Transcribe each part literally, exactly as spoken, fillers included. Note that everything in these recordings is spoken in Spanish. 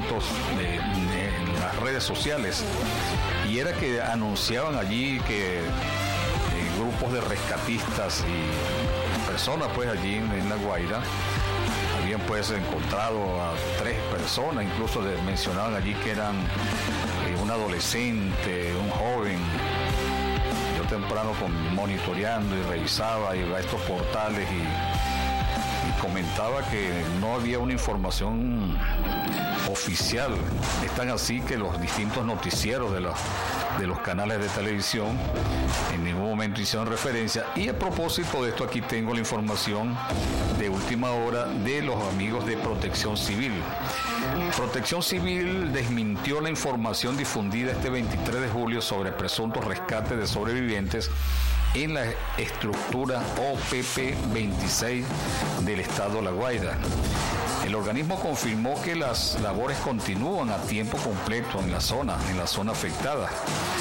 distintos de, de, en las redes sociales, y era que anunciaban allí que eh, grupos de rescatistas y personas pues allí en, en La Guaira habían pues encontrado a tres personas, incluso de, mencionaban allí que eran eh, un adolescente, un joven. Yo temprano con, monitoreando y revisaba y iba a estos portales y, y comentaba que no había una información oficial. Es tan así que los distintos noticieros de los, de los canales de televisión en ningún momento hicieron referencia. Y a propósito de esto, aquí tengo la información de última hora de los amigos de Protección Civil. Protección Civil desmintió la información difundida este veintitrés de julio sobre presuntos rescates de sobrevivientes en la estructura O P P veintiséis del estado La Guaira. El organismo confirmó que las labores continúan a tiempo completo en la zona, en la zona afectada.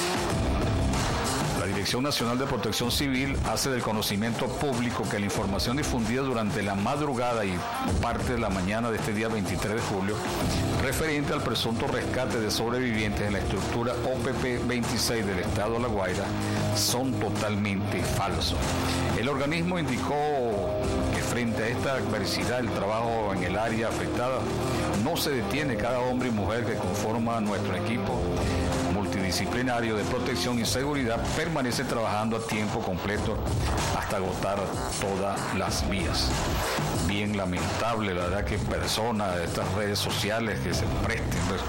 La Dirección Nacional de Protección Civil hace del conocimiento público que la información difundida durante la madrugada y parte de la mañana de este día veintitrés de julio, referente al presunto rescate de sobrevivientes en la estructura O P P veintiséis del estado La Guaira, son totalmente falsos. El organismo indicó que frente a esta adversidad, el trabajo en el área afectada no se detiene. Cada hombre y mujer que conforma nuestro equipo multidisciplinario de protección y seguridad permanece trabajando a tiempo completo hasta agotar todas las vías. Bien lamentable, la verdad, que personas de estas redes sociales que se presten, pues,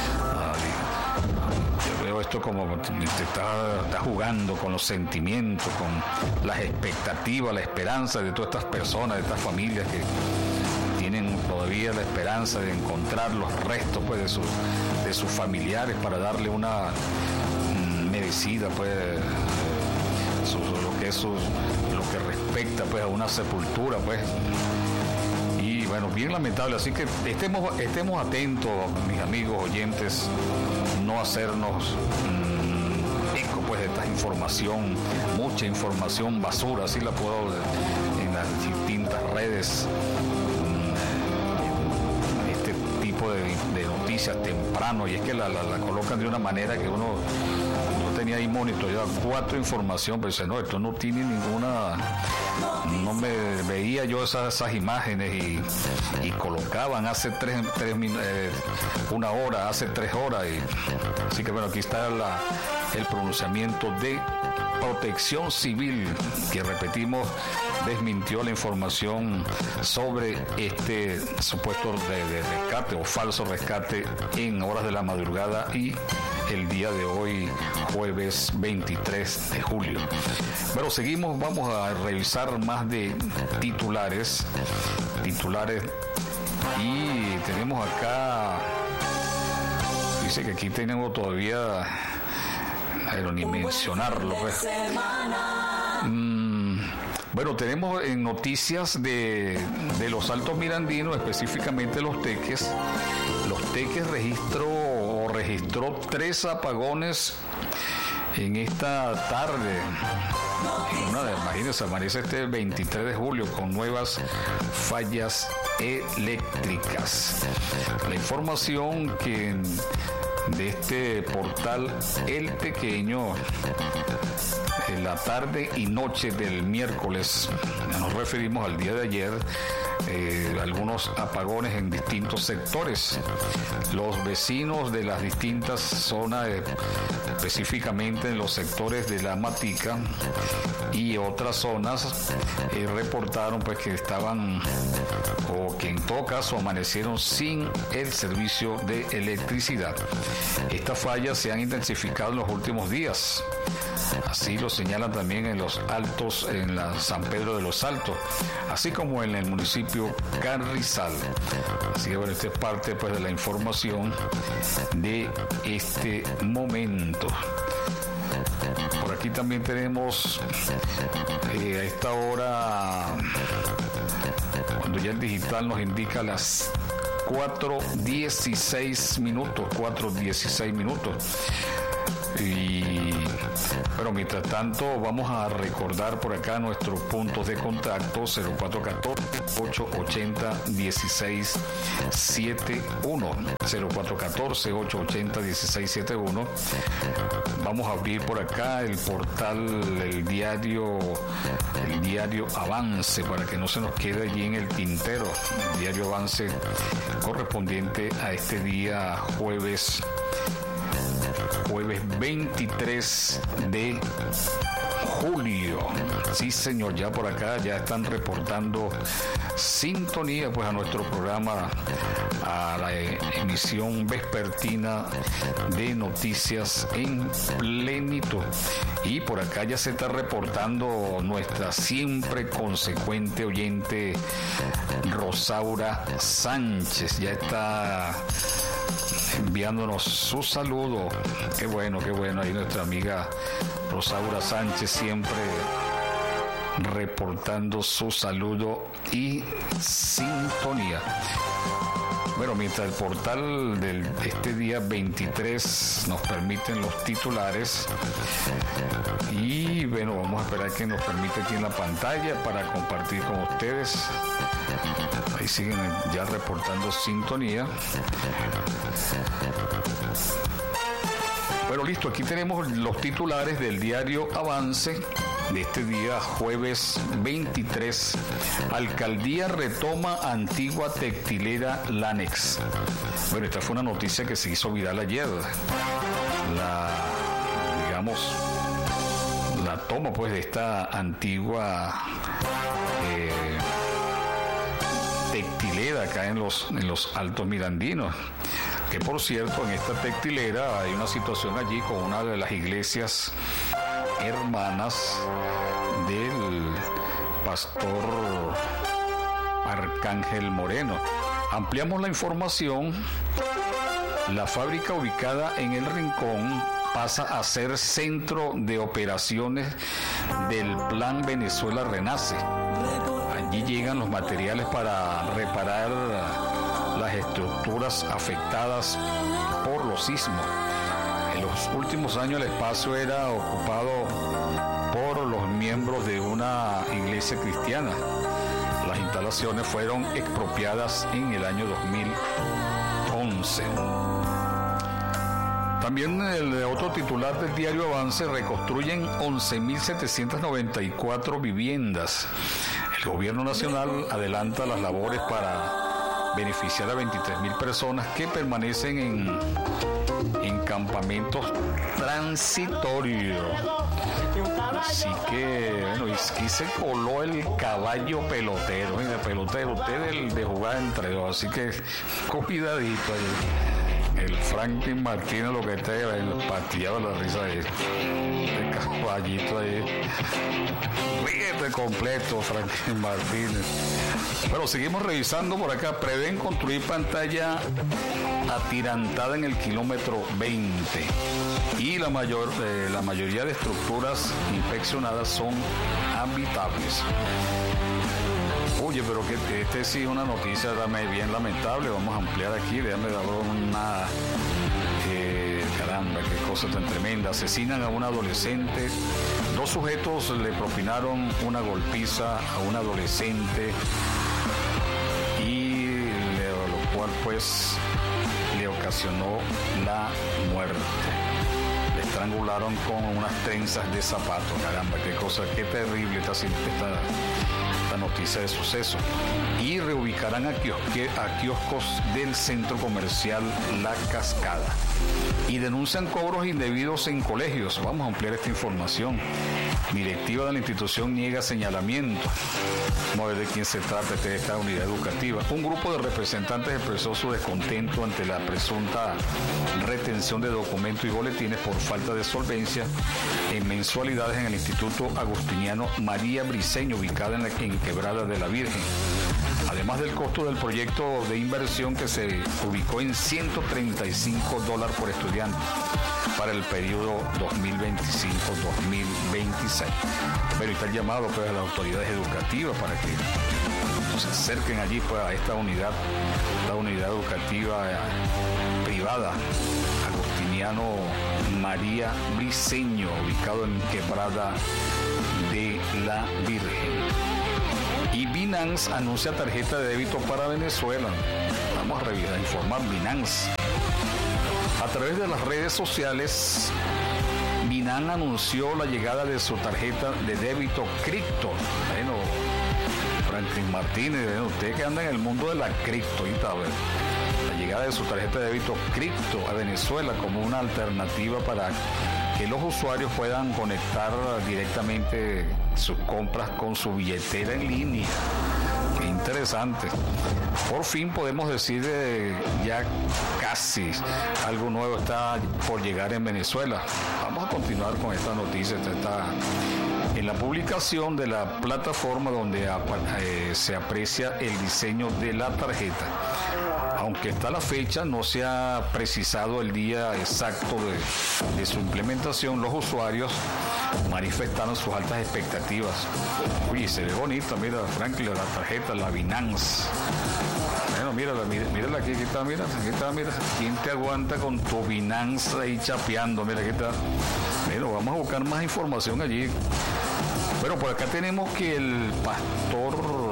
yo veo esto como te está, está jugando con los sentimientos, con las expectativas, la esperanza de todas estas personas, de estas familias que tienen todavía la esperanza de encontrar los restos pues, de, sus, de sus familiares para darle una mm, merecida, pues, su, lo que es su, lo que respecta pues, a una sepultura, pues. Y bueno, bien lamentable, así que estemos, estemos atentos, mis amigos oyentes, no hacernos mmm, eco pues, de esta información, mucha información basura, así la puedo en las distintas redes. De, de noticias temprano, y es que la, la, la colocan de una manera que uno no tenía ahí monitoreado cuatro información, pero dice, no, esto no tiene ninguna, no me veía yo esas, esas imágenes y, y colocaban hace tres, tres eh, una hora, hace tres horas, y, así que bueno, aquí está la, el pronunciamiento de Protección Civil, que repetimos, desmintió la información sobre este supuesto de, de rescate o falso rescate en horas de la madrugada y el día de hoy, jueves veintitrés de julio. Bueno, seguimos, vamos a revisar más de titulares, titulares y tenemos acá, dice que aquí tenemos todavía, pero ni mencionarlo, pues. Mm, bueno, tenemos en noticias de, de los Altos Mirandinos, específicamente los Teques. Los Teques registró o registró tres apagones en esta tarde. Una de, imagínense, amanece este veintitrés de julio con nuevas fallas eléctricas. La información que de este portal El Tequeño, en la tarde y noche del miércoles, nos referimos al día de ayer, eh, algunos apagones en distintos sectores. Los vecinos de las distintas zonas, eh, específicamente en los sectores de La Matica y otras zonas, eh, reportaron pues que estaban, o que en todo caso amanecieron sin el servicio de electricidad. Estas fallas se han intensificado en los últimos días. Así lo señalan también en los Altos, en la San Pedro de los Altos, así como en el municipio Carrizal. Así que bueno, esta es parte pues de la información de este momento. Por aquí también tenemos eh, a esta hora, cuando ya el digital nos indica las cuatro dieciséis minutos, cuatro dieciséis minutos. Y pero mientras tanto vamos a recordar por acá nuestros puntos de contacto: cero cuatro uno cuatro, ocho ocho cero, uno seis siete uno, cero cuatro uno cuatro, ocho ocho cero, uno seis siete uno. Vamos a abrir por acá el portal, el diario el diario Avance, para que no se nos quede allí en el tintero. El diario Avance correspondiente a este día jueves jueves veintitrés de julio. Sí, señor, ya por acá ya están reportando sintonía pues a nuestro programa, a la emisión vespertina de noticias en plenitud. Y por acá ya se está reportando nuestra siempre consecuente oyente Rosaura Sánchez. Ya está enviándonos su saludo. Qué bueno, qué bueno. Ahí nuestra amiga Rosaura Sánchez siempre reportando su saludo y sintonía. Bueno, mientras el portal de este día veintitrés nos permiten los titulares, y bueno, vamos a esperar que nos permite aquí en la pantalla para compartir con ustedes. Ahí siguen ya reportando sintonía. Bueno, listo, aquí tenemos los titulares del diario Avance de este día jueves veintitrés. Alcaldía retoma antigua textilera Lanex. Bueno, esta fue una noticia que se hizo viral ayer. La, digamos, la toma pues de esta antigua eh, textilera acá en los, en los Altos Mirandinos. Que por cierto, en esta textilera hay una situación allí con una de las iglesias hermanas del pastor Arcángel Moreno. Ampliamos la información. La fábrica ubicada en El Rincón pasa a ser centro de operaciones del Plan Venezuela Renace. Allí llegan los materiales para reparar las estructuras afectadas por los sismos. En los últimos años el espacio era ocupado por los miembros de una iglesia cristiana. Las instalaciones fueron expropiadas en el año dos mil once. También el otro titular del diario Avance: reconstruyen once mil setecientas noventa y cuatro viviendas. El gobierno nacional adelanta las labores para beneficiar a veintitrés mil personas que permanecen en, en campamentos transitorios. Así que, bueno, aquí se coló el caballo pelotero. Mira, pelotero, usted el de jugar entre dos. Así que, cuidadito ahí. El Franklin Martínez lo que está el pateado la risa de el caballito ahí. Ríete completo, Franklin Martínez. Pero seguimos revisando por acá. Prevén construir pantalla atirantada en el kilómetro veinte. Y la mayor, eh, la mayoría de estructuras inspeccionadas son habitables. Oye, pero que este sí es una noticia también bien lamentable. Vamos a ampliar aquí. Déjame dar una... Eh, caramba, qué cosa tan tremenda. Asesinan a un adolescente. Dos sujetos le propinaron una golpiza a un adolescente, y le, lo cual pues le ocasionó la muerte. Le estrangularon con unas trenzas de zapato. Caramba, qué cosa, qué terrible esta, esta, esta noticia de suceso. Y reubicarán a, kiosque, a kioscos del centro comercial La Cascada. Y denuncian cobros indebidos en colegios. Vamos a ampliar esta información. Directiva de la institución niega señalamiento. Vamos a ver de quién se trata de esta unidad educativa. Un grupo de representantes expresó su descontento ante la presunta retención de documentos y boletines por falta de solvencia en mensualidades en el Instituto Agustiniano María Briceño, ubicada en, la, en Quebrada de la Virgen. Además del costo del proyecto de inversión, que se ubicó en ciento treinta y cinco dólares por estudiante para el periodo dos mil veinticinco dos mil veintiséis. Pero está el llamado pues, a las autoridades educativas para que se acerquen allí pues, a esta unidad, la unidad educativa eh, privada, Agustiniano María Briceño, ubicado en Quebrada de la Virgen. Y Binance anuncia tarjeta de débito para Venezuela. Vamos a revisar, a informar Binance. A través de las redes sociales, Binance anunció la llegada de su tarjeta de débito cripto. Bueno, Franklin Martínez, bueno, usted que anda en el mundo de la cripto, ahorita, a ver, la llegada de su tarjeta de débito cripto a Venezuela como una alternativa para que los usuarios puedan conectar directamente sus compras con su billetera en línea. Qué interesante. Por fin podemos decir eh, ya casi algo nuevo está por llegar en Venezuela. Vamos a continuar con esta noticia. Esta está en la publicación de la plataforma donde eh, se aprecia el diseño de la tarjeta. Aunque hasta la fecha no se ha precisado el día exacto de, de su implementación, los usuarios manifestaron sus altas expectativas. Uy, se ve bonita, mira, Franklin, la tarjeta, la Binance. Bueno, mírala, mírala, mírala aquí, aquí está, mira, aquí está, mira. ¿Quién te aguanta con tu Binance ahí chapeando? Mira, aquí está. Bueno, vamos a buscar más información allí. Bueno, por acá tenemos que el pastor...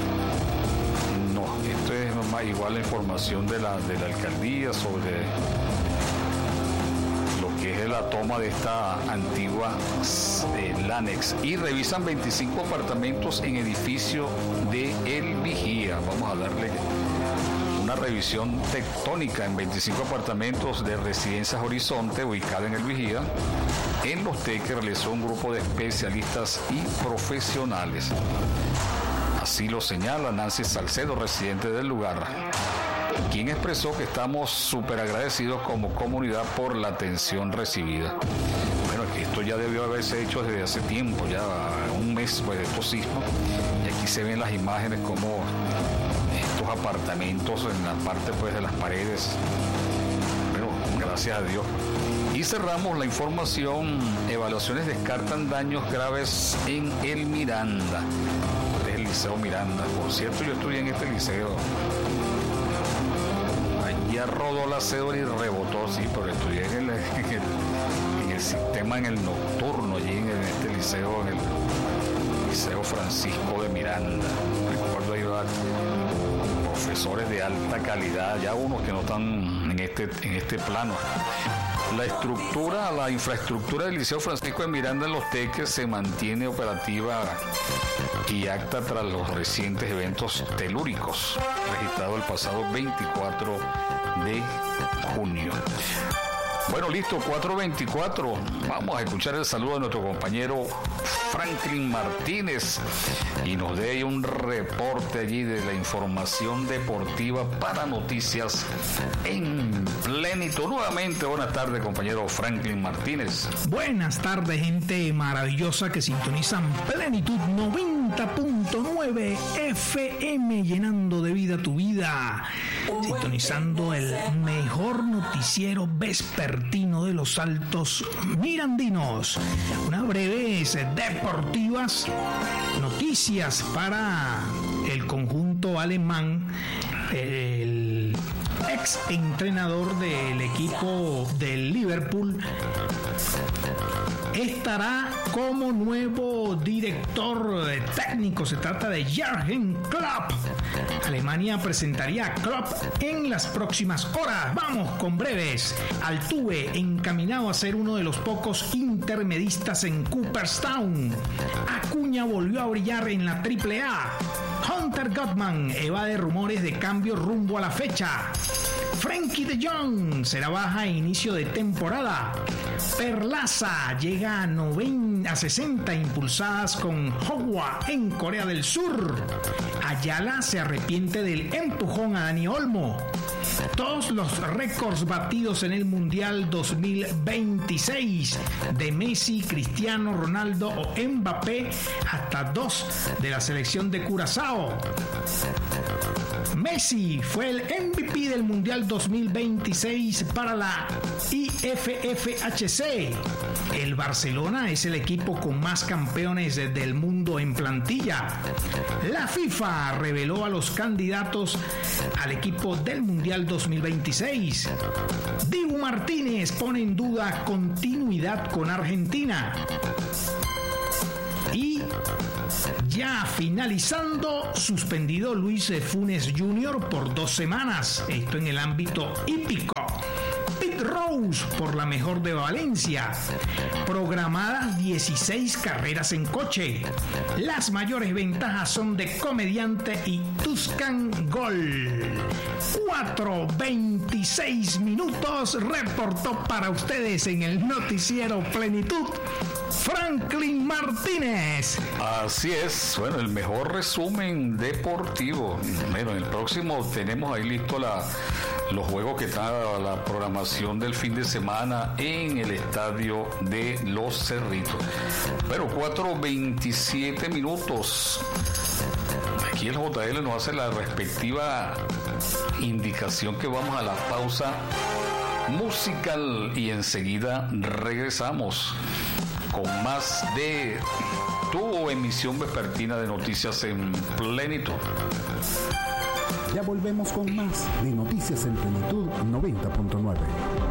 Esto es más igual la información de la, de la alcaldía sobre lo que es la toma de esta antigua eh, Lanex. Y revisan veinticinco apartamentos en edificio de El Vigía. Vamos a darle una revisión tectónica en veinticinco apartamentos de Residencias Horizonte, ubicada en El Vigía, en Los Teques, realizó un grupo de especialistas y profesionales. Así lo señala Nancy Salcedo, residente del lugar, quien expresó que estamos súper agradecidos como comunidad por la atención recibida. Bueno, esto ya debió haberse hecho desde hace tiempo, ya un mes después de estos sismos, y aquí se ven las imágenes como estos apartamentos en la parte pues de las paredes. Bueno, gracias a Dios. Y cerramos la información. Evaluaciones descartan daños graves en el Miranda. Liceo Miranda. Por cierto, yo estudié en este liceo. Allá rodó la cédula y rebotó, sí, pero estudié en el, en el, en el sistema, en el nocturno, allí en, en este liceo, en el Liceo Francisco de Miranda. Recuerdo ahí va profesores de alta calidad, ya unos que no están en este, en este plano. La estructura, la infraestructura del Liceo Francisco de Miranda en Los Teques se mantiene operativa y acta tras los recientes eventos telúricos registrados el pasado veinticuatro de junio. Bueno, listo, cuatro veinticuatro. Vamos a escuchar el saludo de nuestro compañero Franklin Martínez y nos dé un reporte allí de la información deportiva para Noticias en Plenitud. Nuevamente, buenas tardes, compañero Franklin Martínez. Buenas tardes, gente maravillosa que sintonizan Plenitud noventa punto nueve F M, llenando de vida tu vida, sintonizando el mejor noticiero vespertino de los Altos Mirandinos. Una breves deportivas, noticias para el conjunto alemán. El ex entrenador del equipo del Liverpool estará como nuevo director técnico. Se trata de Jürgen Klopp. Alemania presentaría a Klopp en las próximas horas. Vamos con breves. Altuve, encaminado a ser uno de los pocos intermedistas en Cooperstown. Acuña volvió a brillar en la triple A. Hunter Gottman evade rumores de cambio rumbo a la fecha. Frenkie de Jong será baja a inicio de temporada. Perlaza llega a, noventa, a sesenta impulsadas con Hogwa en Corea del Sur. Ayala se arrepiente del empujón a Dani Olmo. Todos los récords batidos en el Mundial dos mil veintiséis de Messi, Cristiano Ronaldo o Mbappé, hasta dos de la selección de Curazao. Messi fue el M V P del Mundial dos mil veintiséis para la I F F H C. El Barcelona es el equipo con más campeones del mundo en plantilla. La FIFA reveló a los candidatos al equipo del Mundial dos mil veintiséis. Dibu Martínez pone en duda continuidad con Argentina. Y ya finalizando, suspendido Luis Funes junior por dos semanas. Esto en el ámbito hípico. Pete Rose por la mejor de Valencia. Programadas dieciséis carreras en coche. Las mayores ventajas son de Comediante y Tuscan Gol. cuatro veintiséis minutos reportó para ustedes en el noticiero Plenitud Franklin Martínez. Así es, bueno, el mejor resumen deportivo. Bueno, en el próximo tenemos ahí listo la, los juegos que está la programación del fin de semana en el estadio de Los Cerritos. Bueno, cuatro veintisiete minutos. Aquí el J L nos hace la respectiva indicación que vamos a la pausa musical y enseguida regresamos con más de tu emisión vespertina de Noticias en Plenitud. Ya volvemos con más de Noticias en Plenitud noventa punto nueve.